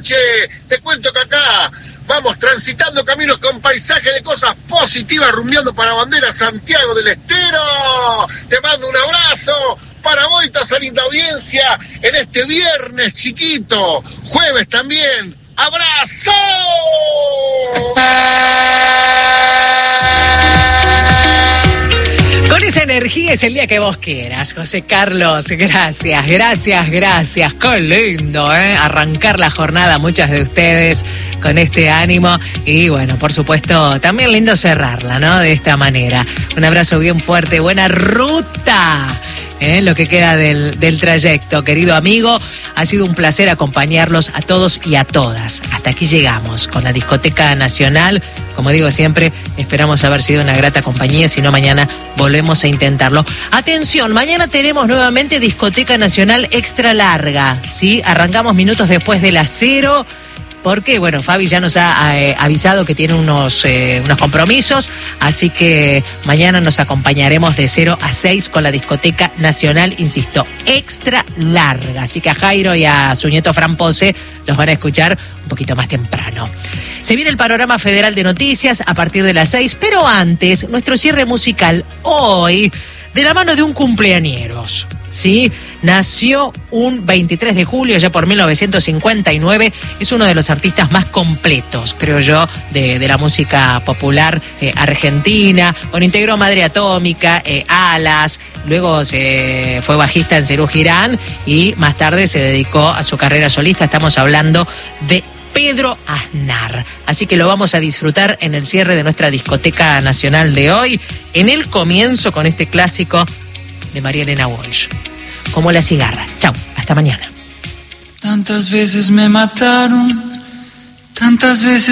noche. Te cuento que acá vamos transitando caminos con paisajes de cosas positivas, rumbeando para Bandera Santiago del Estero. Te mando un abrazo para vos y toda esa linda audiencia en este viernes chiquito, jueves también. ¡Abrazo! Con esa energía es el día que vos quieras, José Carlos. Gracias. Qué lindo, arrancar la jornada, muchas de ustedes con este ánimo. Y bueno, por supuesto, también lindo cerrarla, ¿no? De esta manera. Un abrazo bien fuerte, buena ruta. Lo que queda del trayecto, querido amigo. Ha sido un placer acompañarlos a todos y a todas. Hasta aquí llegamos con la Discoteca Nacional. Como digo siempre, esperamos haber sido una grata compañía. Si no, mañana volvemos a intentarlo. Atención, mañana tenemos nuevamente Discoteca Nacional extra larga, ¿sí? Arrancamos minutos después de las 0. Porque, bueno, Fabi ya nos ha avisado que tiene unos compromisos, así que mañana nos acompañaremos de 0 a 6 con la Discoteca Nacional, insisto, extra larga. Así que a Jairo y a su nieto Fran Pose los van a escuchar un poquito más temprano. Se viene el panorama federal de noticias a partir de las 6, pero antes, nuestro cierre musical hoy, de la mano de un cumpleañeros, ¿sí? Nació un 23 de julio, ya por 1959. Es uno de los artistas más completos, creo yo, de la música popular argentina. Bueno, integró Madre Atómica, Alas, luego fue bajista en Serú Girán y más tarde se dedicó a su carrera solista. Estamos hablando de Pedro Aznar. Así que lo vamos a disfrutar en el cierre de nuestra Discoteca Nacional de hoy, en el comienzo con este clásico de María Elena Walsh, Como la cigarra. Chau, hasta mañana. Tantas veces me mataron, tantas veces